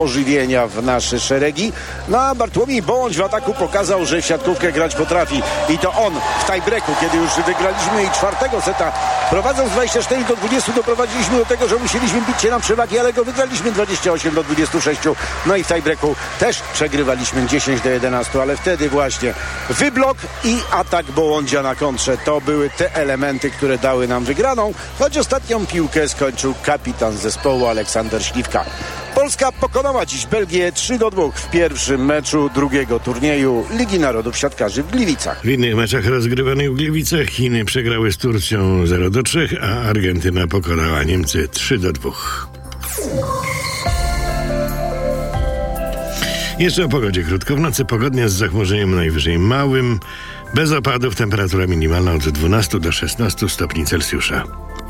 ożywienia w nasze szeregi. No a Bartłomiej Bołądź w ataku pokazał, że w siatkówkę grać potrafi. I to on w tiebreaku, kiedy już wygraliśmy i czwartego seta, prowadząc 24-20, doprowadziliśmy do tego, że musieliśmy bić się na przewagi, ale go wygraliśmy 28-26. No i w tiebreaku też przegrywaliśmy 10-11, ale wtedy właśnie wyblok i atak Bołądzia na kontrze. To były te elementy, które dały nam wygraną, choć ostatnią piłkę skończył kapitan zespołu Aleksander Śliwka. Polska pokonała dziś Belgię 3-2 w pierwszym meczu drugiego turnieju Ligi Narodów Siatkarzy w Gliwicach. W innych meczach rozgrywanych w Gliwicach Chiny przegrały z Turcją 0-3, a Argentyna pokonała Niemcy 3-2. Jeszcze o pogodzie krótko. W nocy pogodnie z zachmurzeniem najwyżej małym. Bez opadów, temperatura minimalna od 12 do 16 stopni Celsjusza.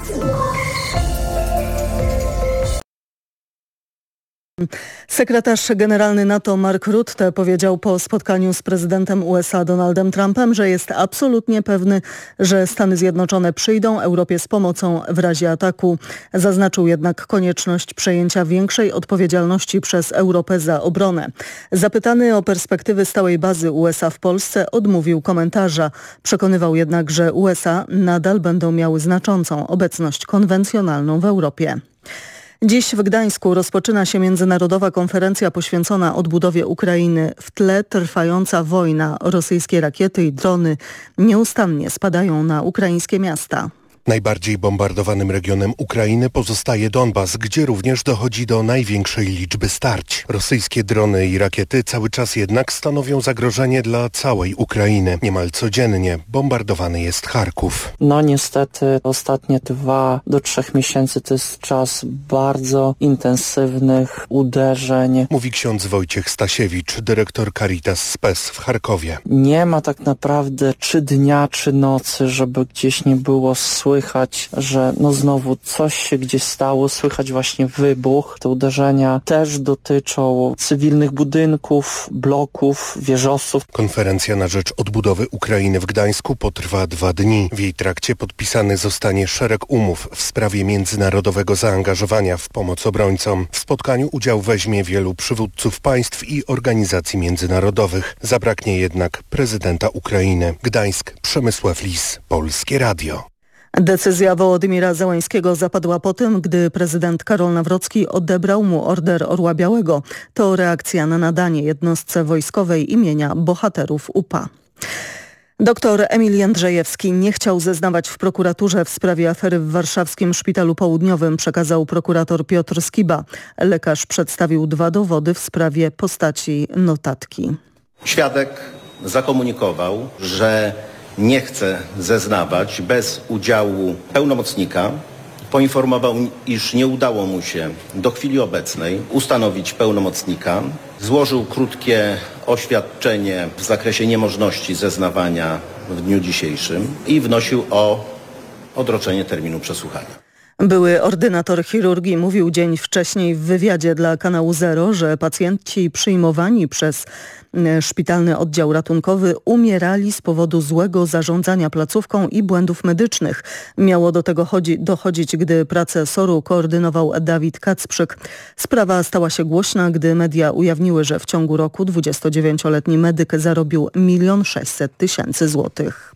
Sekretarz generalny NATO Mark Rutte powiedział po spotkaniu z prezydentem USA Donaldem Trumpem, że jest absolutnie pewny, że Stany Zjednoczone przyjdą Europie z pomocą w razie ataku. Zaznaczył jednak konieczność przejęcia większej odpowiedzialności przez Europę za obronę. Zapytany o perspektywy stałej bazy USA w Polsce, odmówił komentarza. Przekonywał jednak, że USA nadal będą miały znaczącą obecność konwencjonalną w Europie. Dziś w Gdańsku rozpoczyna się międzynarodowa konferencja poświęcona odbudowie Ukrainy. W tle trwająca wojna. Rosyjskie rakiety i drony nieustannie spadają na ukraińskie miasta. Najbardziej bombardowanym regionem Ukrainy pozostaje Donbas, gdzie również dochodzi do największej liczby starć. Rosyjskie drony i rakiety cały czas jednak stanowią zagrożenie dla całej Ukrainy. Niemal codziennie bombardowany jest Charków. No niestety ostatnie 2 do 3 miesięcy to jest czas bardzo intensywnych uderzeń. Mówi ksiądz Wojciech Stasiewicz, dyrektor Caritas Spes w Charkowie. Nie ma tak naprawdę czy dnia, czy nocy, żeby gdzieś nie było słychać, że znowu coś się gdzieś stało, słychać właśnie wybuch. Te uderzenia też dotyczą cywilnych budynków, bloków, wieżowców. Konferencja na rzecz odbudowy Ukrainy w Gdańsku potrwa 2 dni. W jej trakcie podpisany zostanie szereg umów w sprawie międzynarodowego zaangażowania w pomoc obrońcom. W spotkaniu udział weźmie wielu przywódców państw i organizacji międzynarodowych. Zabraknie jednak prezydenta Ukrainy. Gdańsk, Przemysław Lis, Polskie Radio. Decyzja Wołodymira Zełańskiego zapadła po tym, gdy prezydent Karol Nawrocki odebrał mu Order Orła Białego. To reakcja na nadanie jednostce wojskowej imienia bohaterów UPA. Doktor Emil Jędrzejewski nie chciał zeznawać w prokuraturze w sprawie afery w warszawskim Szpitalu Południowym, przekazał prokurator Piotr Skiba. Lekarz przedstawił 2 dowody w sprawie postaci notatki. Świadek zakomunikował, że nie chce zeznawać bez udziału pełnomocnika. Poinformował, iż nie udało mu się do chwili obecnej ustanowić pełnomocnika. Złożył krótkie oświadczenie w zakresie niemożności zeznawania w dniu dzisiejszym i wnosił o odroczenie terminu przesłuchania. Były ordynator chirurgii mówił dzień wcześniej w wywiadzie dla kanału Zero, że pacjenci przyjmowani przez szpitalny oddział ratunkowy umierali z powodu złego zarządzania placówką i błędów medycznych. Miało do tego dochodzić, gdy pracę SOR-u koordynował Dawid Kacprzyk. Sprawa stała się głośna, gdy media ujawniły, że w ciągu roku 29-letni medyk zarobił 1 600 000 złotych.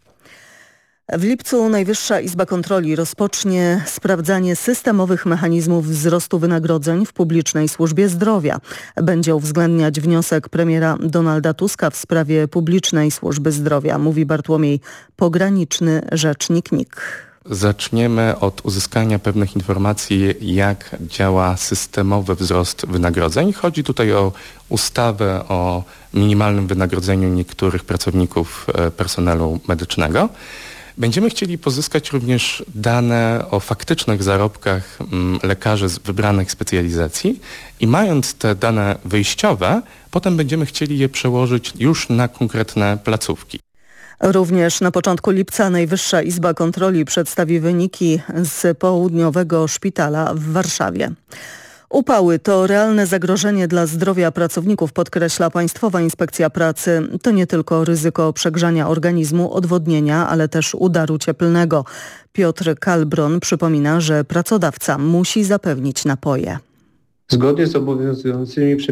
W lipcu Najwyższa Izba Kontroli rozpocznie sprawdzanie systemowych mechanizmów wzrostu wynagrodzeń w publicznej służbie zdrowia. Będzie uwzględniać wniosek premiera Donalda Tuska w sprawie publicznej służby zdrowia, mówi Bartłomiej Pograniczny, rzecznik NIK. Zaczniemy od uzyskania pewnych informacji, jak działa systemowy wzrost wynagrodzeń. Chodzi tutaj o ustawę o minimalnym wynagrodzeniu niektórych pracowników personelu medycznego. Będziemy chcieli pozyskać również dane o faktycznych zarobkach lekarzy z wybranych specjalizacji i mając te dane wyjściowe, potem będziemy chcieli je przełożyć już na konkretne placówki. Również na początku lipca Najwyższa Izba Kontroli przedstawi wyniki z Południowego Szpitala w Warszawie. Upały to realne zagrożenie dla zdrowia pracowników, podkreśla Państwowa Inspekcja Pracy. To nie tylko ryzyko przegrzania organizmu, odwodnienia, ale też udaru cieplnego. Piotr Kalbron przypomina, że pracodawca musi zapewnić napoje. Zgodnie z obowiązującymi przepisami